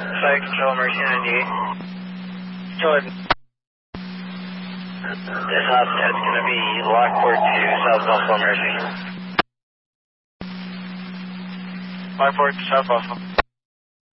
Flight Control, Mercy 98. Jordan. This Hopstead's going to be Lockport to South Buffalo, Mercy. Lockport to South Buffalo.